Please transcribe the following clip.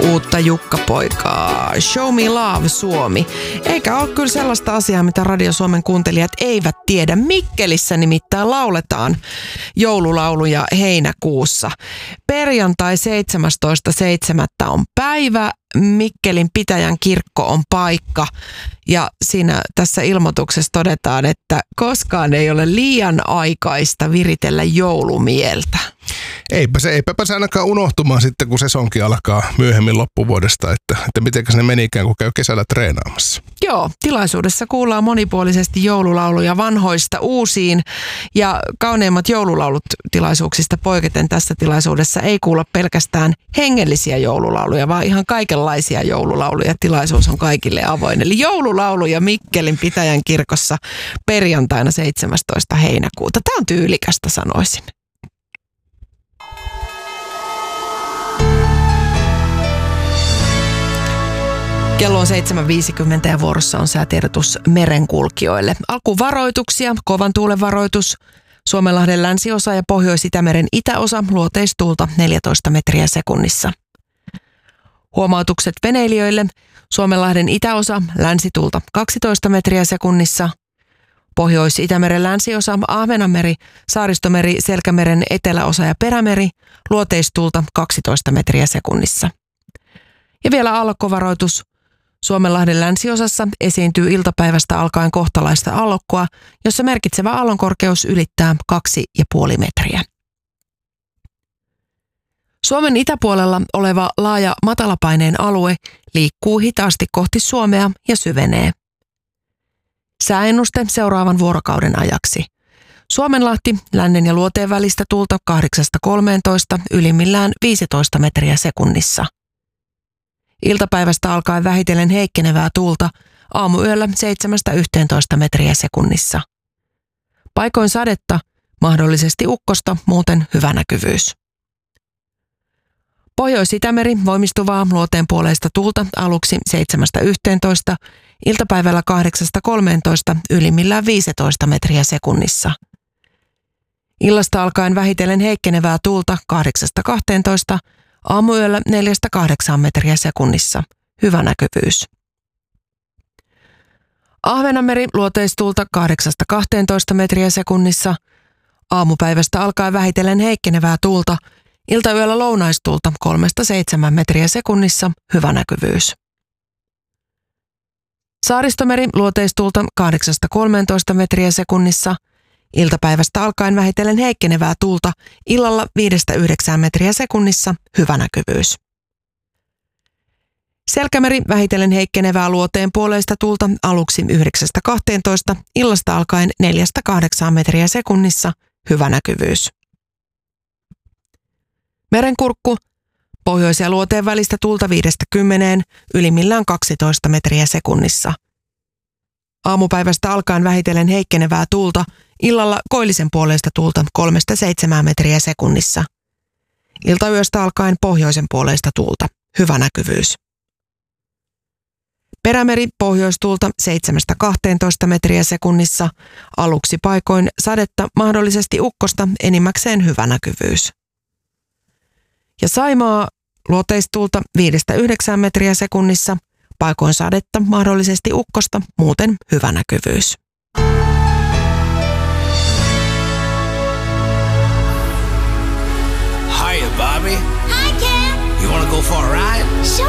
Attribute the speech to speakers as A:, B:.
A: uutta Jukka-poikaa. Show Me Love Suomi. Eikä ole kyllä sellaista asiaa, mitä Radio Suomen kuuntelijat eivät tiedä. Mikkelissä nimittäin lauletaan joululauluja heinäkuussa. Perjantai 17.7. on päivä. Mikkelin Pitäjän kirkko on paikka. Ja siinä tässä ilmoituksessa todetaan, että koskaan ei ole liian aikaista viritellä joulumieltä.
B: Eipä se ainakaan unohtumaan sitten, kun sesonki alkaa myöhemmin loppuvuodesta, että mitenkä se menikään, kun käy kesällä treenaamassa.
A: Joo, tilaisuudessa kuullaan monipuolisesti joululauluja vanhoista uusiin ja kauneimmat joululaulut tilaisuuksista poiketen tässä tilaisuudessa ei kuulla pelkästään hengellisiä joululauluja, vaan ihan kaikenlaisia joululauluja. Tilaisuus on kaikille avoin. Eli joululauluja Mikkelin Pitäjän kirkossa perjantaina 17. heinäkuuta. Tämä on tyylikästä, sanoisin. Kello on 7.50 ja vuorossa on säätiedotus merenkulkijoille. Alkuvaroituksia, kovan tuulen varoitus, Suomenlahden länsiosa ja Pohjois-Itämeren itäosa, luoteistuulta 14 metriä sekunnissa. Huomautukset veneilijöille, Suomenlahden itäosa, länsituulta 12 metriä sekunnissa. Pohjois-Itämeren länsiosa, Ahvenanmeri, Saaristomeri, Selkämeren eteläosa ja Perämeri, luoteistuulta 12 metriä sekunnissa. Ja vielä aallokkovaroitus. Suomenlahden länsiosassa esiintyy iltapäivästä alkaen kohtalaista aallokkoa, jossa merkitsevä aallonkorkeus ylittää 2,5 metriä. Suomen itäpuolella oleva laaja matalapaineen alue liikkuu hitaasti kohti Suomea ja syvenee. Sääennuste seuraavan vuorokauden ajaksi. Suomenlahti, lännen ja luoteen välistä tuulta 8-13, ylimmillään 15 metriä sekunnissa. Iltapäivästä alkaen vähitellen heikkenevää tuulta, aamuyöllä 7-11 metriä sekunnissa. Paikoin sadetta, mahdollisesti ukkosta, muuten hyvä näkyvyys. Pohjois-Itämeri voimistuvaa luoteen puoleista tuulta aluksi 7-11, iltapäivällä 8-13, ylimmillään 15 metriä sekunnissa. Illasta alkaen vähitellen heikkenevää tuulta 8-12, aamuyöllä 4-8 metriä sekunnissa. Hyvä näkyvyys. Ahvenanmeri luoteistuulta 8-12 metriä sekunnissa. Aamupäivästä alkaen vähitellen heikkenevää tuulta. Iltayöllä lounaistuulta 3-7 metriä sekunnissa. Hyvä näkyvyys. Saaristomeri luoteistuulta 8-13 metriä sekunnissa. Iltapäivästä alkaen vähitellen heikkenevää tuulta, illalla 5-9 metriä sekunnissa, hyvä näkyvyys. Selkämeri vähitellen heikkenevää luoteen puoleista tuulta aluksi 9-12, illasta alkaen 4-8 metriä sekunnissa, hyvä näkyvyys. Merenkurkku, pohjois- ja luoteen välistä tuulta 5-10, ylimmillään 12 metriä sekunnissa. Aamupäivästä alkaen vähitellen heikkenevää tuulta, illalla koillisen puoleista tuulta 3-7 metriä sekunnissa. Iltayöstä alkaen pohjoisen puoleista tuulta. Hyvä näkyvyys. Perämeri pohjoistuulta 7-12 metriä sekunnissa. Aluksi paikoin sadetta, mahdollisesti ukkosta, enimmäkseen hyvä näkyvyys. Ja Saimaa luoteistuulta 5-9 metriä sekunnissa. Paikoin sadetta, mahdollisesti ukkosta, muuten hyvä näkyvyys.
C: Hiya, Bobby.
D: Hi, Ken.
C: You wanna go for a ride?
D: Sure.